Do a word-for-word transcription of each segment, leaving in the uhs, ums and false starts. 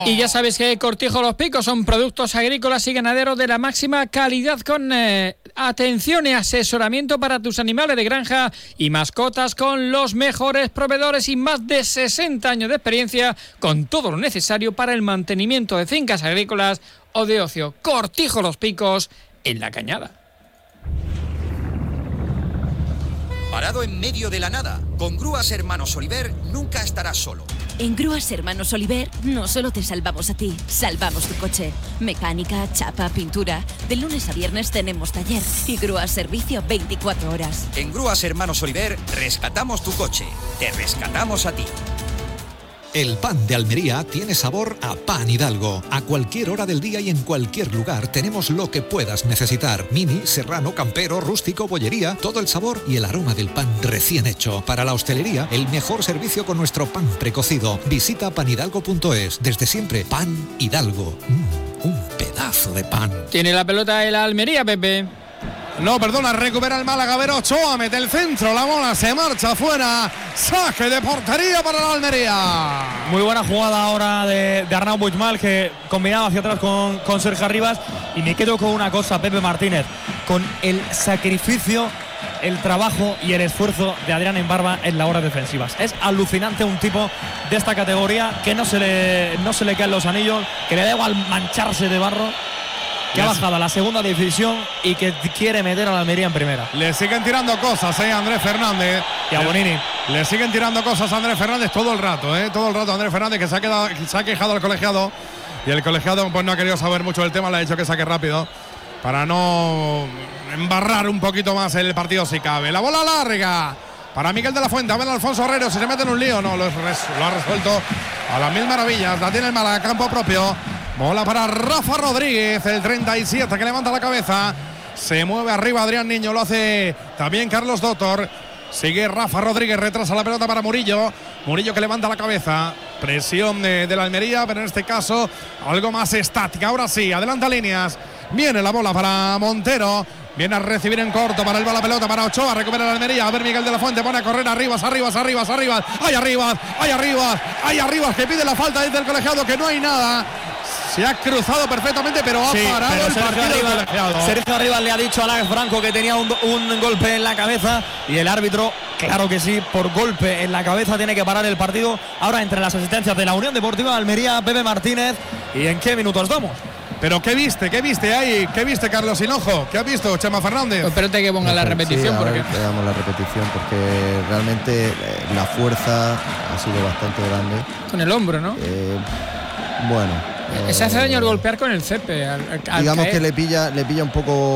Y ya sabéis que Cortijo Los Picos son productos agrícolas y ganaderos de la máxima calidad con eh, atención y asesoramiento para tus animales de granja y mascotas con los mejores proveedores y más de sesenta años de experiencia con todo lo necesario para el mantenimiento de fincas agrícolas o de ocio. Cortijo Los Picos en La Cañada. Parado en medio de la nada, con Grúas Hermanos Oliver nunca estarás solo. En Grúas Hermanos Oliver no solo te salvamos a ti, salvamos tu coche. Mecánica, chapa, pintura. De lunes a viernes tenemos taller y Grúas Servicio veinticuatro horas. En Grúas Hermanos Oliver rescatamos tu coche, te rescatamos a ti. El pan de Almería tiene sabor a Pan Hidalgo. A cualquier hora del día y en cualquier lugar tenemos lo que puedas necesitar. Mini, serrano, campero, rústico, bollería, todo el sabor y el aroma del pan recién hecho. Para la hostelería, el mejor servicio con nuestro pan precocido. Visita pan hidalgo punto es. Desde siempre, Pan Hidalgo. Mm, un pedazo de pan. Tiene la pelota el Almería, Pepe. No, perdona, recupera el Málaga, Ver Ochoa, mete el centro, la bola se marcha afuera, saque de portería para la Almería. Muy buena jugada ahora de, de Arnau Puigmal, que combinaba hacia atrás con, con Sergio Arribas, y me quedo con una cosa, Pepe Martínez, con el sacrificio, el trabajo y el esfuerzo de Adrián Embarba en las horas defensivas. Es alucinante un tipo de esta categoría que no se le, no se le caen los anillos, que le da igual mancharse de barro, que ha bajado a la segunda división y que quiere meter a la Almería en primera. Le siguen tirando cosas, eh, Andrés Fernández. Y a Bonini. Le, le siguen tirando cosas a Andrés Fernández todo el rato, eh, todo el rato Andrés Fernández, que se ha, quedado, se ha quejado al colegiado. Y el colegiado pues no ha querido saber mucho del tema, le ha dicho que saque rápido para no embarrar un poquito más el partido si cabe. La bola larga para Miguel de la Fuente, a ver Alfonso Herrero, si se mete en un lío, no, lo, es, lo ha resuelto a las mil maravillas. La tiene el Málaga, campo propio. Bola para Rafa Rodríguez, el treinta y siete, que levanta la cabeza. Se mueve arriba Adrián Niño, lo hace también Carlos Doctor. Sigue Rafa Rodríguez, retrasa la pelota para Murillo. Murillo que levanta la cabeza. Presión de, de la Almería, pero en este caso algo más estática. Ahora sí, adelanta líneas. Viene la bola para Montero. Viene a recibir en corto para el la pelota para Ochoa, recupera la Almería, a ver Miguel de la Fuente, pone a correr arriba, arriba, arriba, arriba, hay arriba, hay arriba, hay arriba, que pide la falta desde el colegiado, que no hay nada. Se ha cruzado perfectamente, pero ha sí, parado pero el Sergio partido Arribas, del colegiado. Sergio Arribas le ha dicho a Alex Franco que tenía un, un golpe en la cabeza y el árbitro, claro que sí, por golpe en la cabeza tiene que parar el partido. Ahora entre las asistencias de la Unión Deportiva de Almería, Pepe Martínez, ¿y en qué minutos estamos? Pero ¿qué viste? ¿Qué viste ahí? ¿Qué viste, Carlos Hinojo? ¿Qué ha visto Chema Fernández? Espérate que ponga no, la repetición. Sí, porque le damos la repetición porque realmente eh, la fuerza ha sido bastante grande. Con el hombro, ¿no? Eh, bueno. Eh, se hace daño al golpear con el cepe. Al, al digamos caer. que le pilla, le pilla un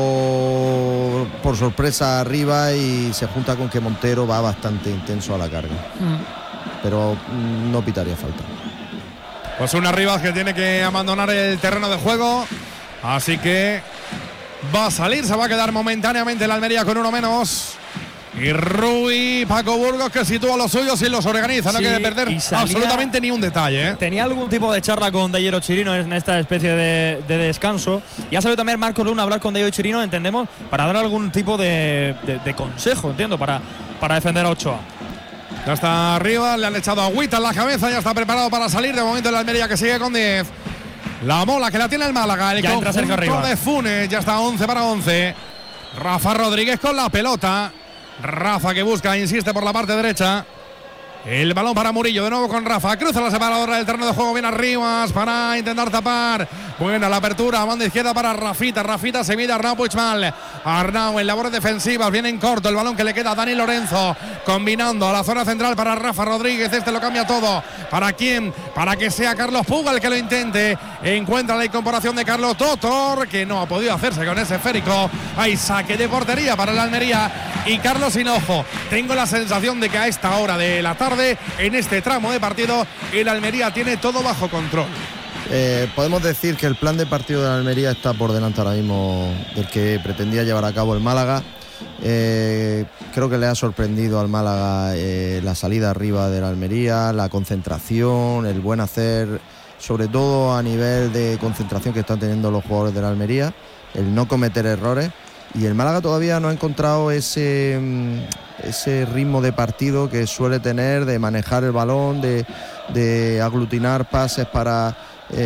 poco por sorpresa arriba y se junta con que Montero va bastante intenso a la carga. Mm. Pero mm, no pitaría falta. Pues una Rivas que tiene que abandonar el terreno de juego. Así que va a salir, se va a quedar momentáneamente la Almería con uno menos. Y Rui, Paco Burgos, que sitúa los suyos y los organiza. Sí, no quiere perder salía, absolutamente ni un detalle, ¿eh? Tenía algún tipo de charla con Dayero Chirino en esta especie de, de descanso. Y ha salido también Marco Luna a hablar con Dayero Chirino, entendemos, para dar algún tipo de, de, de consejo, entiendo, para, para defender a Ochoa. Ya está arriba, le han echado agüita en la cabeza, ya está preparado para salir. De momento la Almería que sigue con diez. La bola que la tiene el Málaga, el ya conjunto de Funes, ya está once para once. Rafa Rodríguez con la pelota. Rafa que busca, insiste por la parte derecha. El balón para Murillo, de nuevo con Rafa. Cruza la separadora del terreno de juego, viene arriba para intentar tapar. Buena la apertura, banda izquierda para Rafita. Rafita se mide a Arnau Puigmal. Arnau en labores defensivas, viene en corto. El balón que le queda a Dani Lorenzo. Combinando a la zona central para Rafa Rodríguez. Este lo cambia todo. ¿Para quién? Para que sea Carlos Puga el que lo intente. Encuentra la incorporación de Carlos Doctor, que no ha podido hacerse con ese esférico. Hay saque de portería para la Almería. Y Carlos Hinojo, tengo la sensación de que a esta hora de la tarde, en este tramo de partido, el Almería tiene todo bajo control. Eh, podemos decir que el plan de partido de la Almería está por delante ahora mismo del que pretendía llevar a cabo el Málaga. Eh, creo que le ha sorprendido al Málaga eh, la salida arriba de la Almería, la concentración, el buen hacer, sobre todo a nivel de concentración que están teniendo los jugadores de la Almería, el no cometer errores. Y el Málaga todavía no ha encontrado ese, ese ritmo de partido que suele tener, de manejar el balón, de, de aglutinar pases para,